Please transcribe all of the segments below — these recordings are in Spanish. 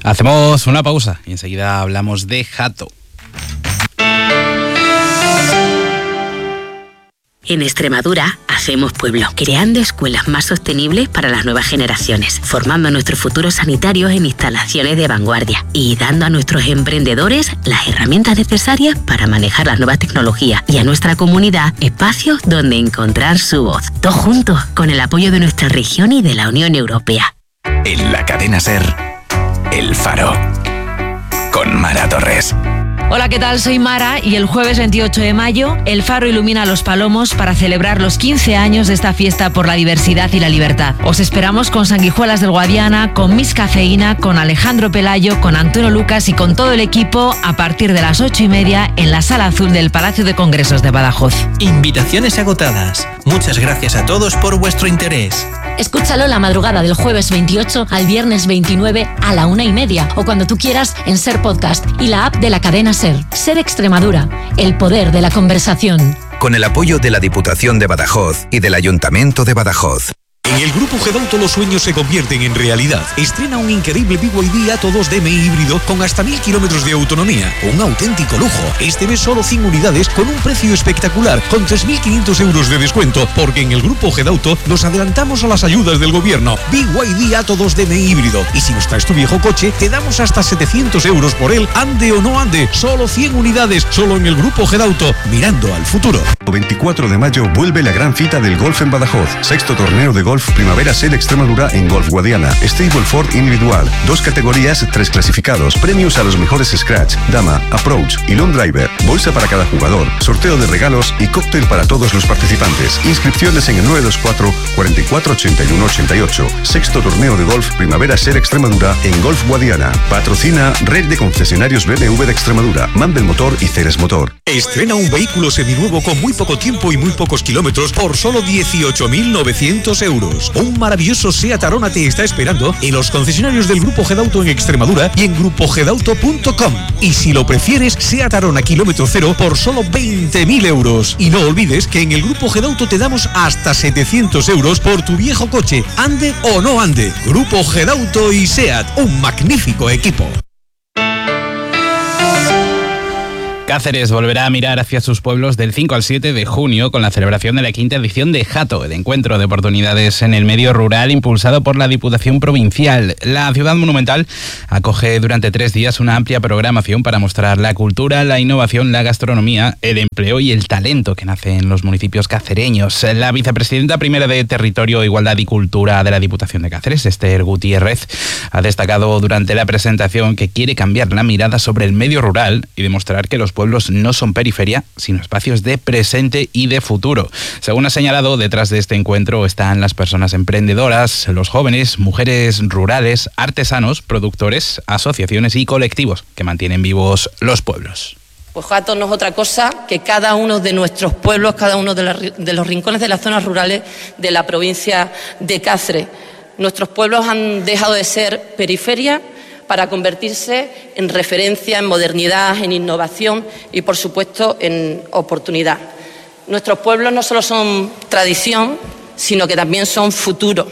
Hacemos una pausa y enseguida hablamos de Hato. En Extremadura hacemos pueblo, creando escuelas más sostenibles para las nuevas generaciones, formando a nuestros futuros sanitarios en instalaciones de vanguardia y dando a nuestros emprendedores las herramientas necesarias para manejar las nuevas tecnologías y a nuestra comunidad espacios donde encontrar su voz. Todos juntos, con el apoyo de nuestra región y de la Unión Europea. En la cadena SER, El Faro, con Mara Torres. Hola, ¿qué tal? Soy Mara y el jueves 28 de mayo El Faro ilumina Los Palomos para celebrar los 15 años de esta fiesta por la diversidad y la libertad. Os esperamos con Sanguijuelas del Guadiana, con Miss Cafeína, con Alejandro Pelayo, con Antonio Lucas y con todo el equipo a partir de las 8:30 en la Sala Azul del Palacio de Congresos de Badajoz. Invitaciones agotadas. Muchas gracias a todos por vuestro interés. Escúchalo la madrugada del jueves 28 al viernes 29 a la 1:30 o cuando tú quieras en SER Podcast y la app de la cadena SER. SER Extremadura, el poder de la conversación. Con el apoyo de la Diputación de Badajoz y del Ayuntamiento de Badajoz. En el Grupo Gedauto los sueños se convierten en realidad. Estrena un increíble BYD Atto 2 DMI híbrido con hasta 1000 kilómetros de autonomía. Un auténtico lujo. Este mes solo 100 unidades con un precio espectacular, con 3.500 euros de descuento, porque en el Grupo Gedauto nos adelantamos a las ayudas del gobierno. BYD Atto 2 DMI híbrido. Y si nos traes tu viejo coche, te damos hasta 700 euros por él, ande o no ande. Solo 100 unidades, solo en el Grupo Gedauto, mirando al futuro. El 24 de mayo vuelve la gran cita del golf en Badajoz. Sexto torneo de golf Primavera SER Extremadura en Golf Guadiana. Stableford individual. 2 categorías, 3 clasificados. Premios a los mejores scratch, dama, approach y long driver. Bolsa para cada jugador. Sorteo de regalos y cóctel para todos los participantes. Inscripciones en el 924 44 81 88. Sexto torneo de golf Primavera SER Extremadura en Golf Guadiana. Patrocina Red de Concesionarios BMW de Extremadura, Mandel Motor y Ceres Motor. Estrena un vehículo seminuevo con muy poco tiempo y muy pocos kilómetros por solo 18.900 euros. Un maravilloso SEAT Arona te está esperando en los concesionarios del Grupo Gedauto en Extremadura y en grupogedauto.com. Y si lo prefieres, SEAT Arona kilómetro cero por solo 20.000 euros. Y no olvides que en el Grupo Gedauto te damos hasta 700 euros por tu viejo coche, ande o no ande. Grupo Gedauto y SEAT, un magnífico equipo. Cáceres volverá a mirar hacia sus pueblos del 5 al 7 de junio con la celebración de la 5ª edición de Hato, el encuentro de oportunidades en el medio rural impulsado por la Diputación Provincial. La ciudad monumental acoge durante 3 días una amplia programación para mostrar la cultura, la innovación, la gastronomía, el empleo y el talento que nace en los municipios cacereños. La vicepresidenta primera de Territorio, Igualdad y Cultura de la Diputación de Cáceres, Esther Gutiérrez, ha destacado durante la presentación que quiere cambiar la mirada sobre el medio rural y demostrar que los pueblos no son periferia, sino espacios de presente y de futuro. Según ha señalado, detrás de este encuentro están las personas emprendedoras, los jóvenes, mujeres rurales, artesanos, productores, asociaciones y colectivos que mantienen vivos los pueblos. Pues Hato no es otra cosa que cada uno de nuestros pueblos, cada uno de los rincones de las zonas rurales de la provincia de Cáceres. Nuestros pueblos han dejado de ser periferia para convertirse en referencia, en modernidad, en innovación y, por supuesto, en oportunidad. Nuestros pueblos no solo son tradición, sino que también son futuro.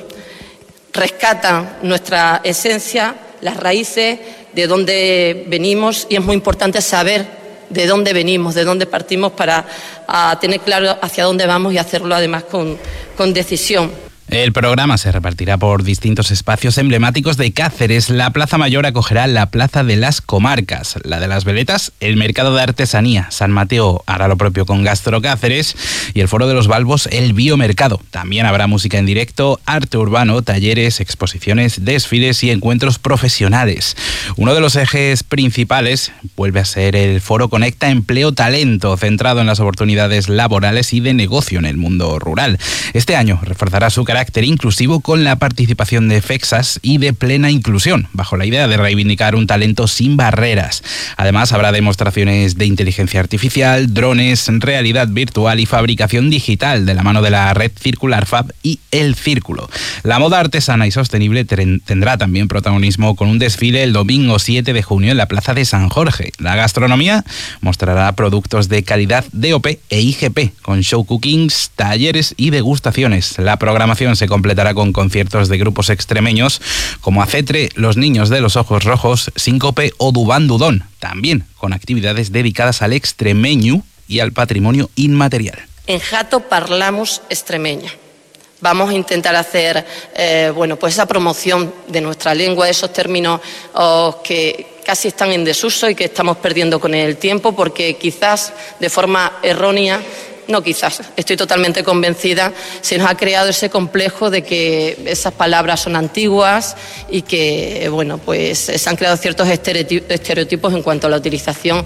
Rescatan nuestra esencia, las raíces, de dónde venimos, y es muy importante saber de dónde venimos, de dónde partimos para tener claro hacia dónde vamos y hacerlo además con decisión. El programa se repartirá por distintos espacios emblemáticos de Cáceres. La Plaza Mayor acogerá la Plaza de las Comarcas, la de las Veletas, el Mercado de Artesanía. San Mateo hará lo propio con Gastro Cáceres y el Foro de los Balbos, el Biomercado. También habrá música en directo, arte urbano, talleres, exposiciones, desfiles y encuentros profesionales. Uno de los ejes principales vuelve a ser el Foro Conecta Empleo Talento, centrado en las oportunidades laborales y de negocio en el mundo rural. Este año reforzará su carácter inclusivo con la participación de FEXAS y de plena inclusión, bajo la idea de reivindicar un talento sin barreras. Además, habrá demostraciones de inteligencia artificial, drones, realidad virtual y fabricación digital de la mano de la red Circular Fab y El Círculo. La moda artesana y sostenible tendrá también protagonismo con un desfile el domingo 7 de junio en la Plaza de San Jorge. La gastronomía mostrará productos de calidad DOP e IGP, con show cookings, talleres y degustaciones. La programación programación se completará con conciertos de grupos extremeños como Acetre, Los Niños de los Ojos Rojos, Síncope o Dubán Dudón, también con actividades dedicadas al extremeño y al patrimonio inmaterial. En Jato parlamos extremeña. Vamos a intentar hacer pues esa promoción de nuestra lengua, de esos términos que casi están en desuso y que estamos perdiendo con el tiempo, porque quizás de forma errónea, no quizás, estoy totalmente convencida, se nos ha creado ese complejo de que esas palabras son antiguas y que pues se han creado ciertos estereotipos en cuanto a la utilización.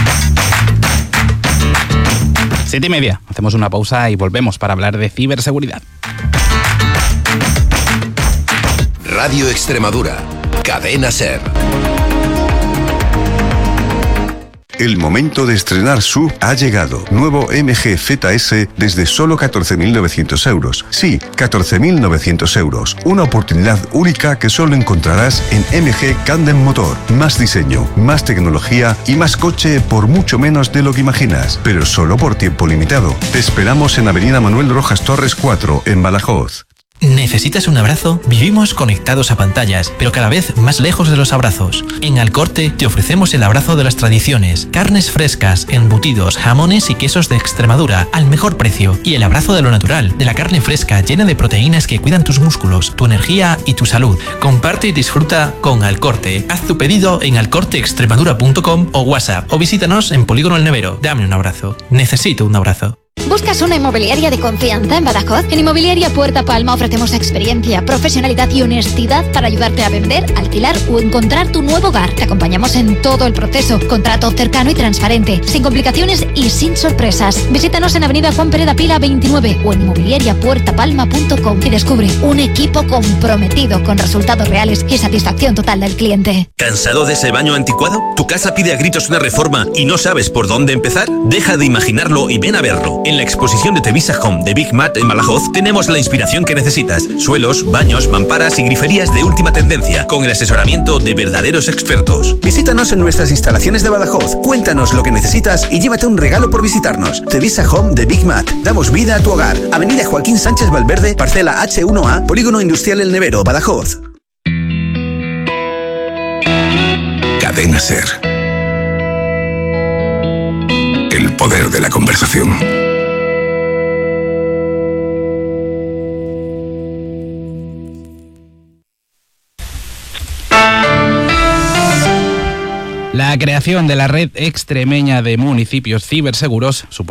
7:30. Hacemos una pausa y volvemos para hablar de ciberseguridad. Radio Extremadura, Cadena SER. El momento de estrenar SUV ha llegado. Nuevo MG ZS desde solo 14.900 euros. Sí, 14.900 euros. Una oportunidad única que solo encontrarás en MG Candem Motor. Más diseño, más tecnología y más coche por mucho menos de lo que imaginas. Pero solo por tiempo limitado. Te esperamos en Avenida Manuel Rojas Torres 4, en Badajoz. ¿Necesitas un abrazo? Vivimos conectados a pantallas, pero cada vez más lejos de los abrazos. En Alcorte te ofrecemos el abrazo de las tradiciones, carnes frescas, embutidos, jamones y quesos de Extremadura al mejor precio, y el abrazo de lo natural, de la carne fresca llena de proteínas que cuidan tus músculos, tu energía y tu salud. Comparte y disfruta con Alcorte. Haz tu pedido en alcorteextremadura.com o WhatsApp, o visítanos en Polígono El Nevero. Dame un abrazo. Necesito un abrazo. ¿Buscas una inmobiliaria de confianza en Badajoz? En Inmobiliaria Puerta Palma ofrecemos experiencia, profesionalidad y honestidad para ayudarte a vender, alquilar o encontrar tu nuevo hogar. Te acompañamos en todo el proceso. Contrato cercano y transparente, sin complicaciones y sin sorpresas. Visítanos en Avenida Juan Pereda Pila 29 o en inmobiliariapuertapalma.com y descubre un equipo comprometido con resultados reales y satisfacción total del cliente. ¿Cansado de ese baño anticuado? ¿Tu casa pide a gritos una reforma y no sabes por dónde empezar? Deja de imaginarlo y ven a verlo. En la exposición de Tevisa Home de Big Mat en Badajoz tenemos la inspiración que necesitas. Suelos, baños, mamparas y griferías de última tendencia, con el asesoramiento de verdaderos expertos. Visítanos en nuestras instalaciones de Badajoz. Cuéntanos lo que necesitas y llévate un regalo por visitarnos. Tevisa Home de Big Mat. Damos vida a tu hogar. Avenida Joaquín Sánchez Valverde, parcela H1A, Polígono Industrial El Nevero, Badajoz. Cadena SER. El poder de la conversación. La creación de la red extremeña de municipios ciberseguros supone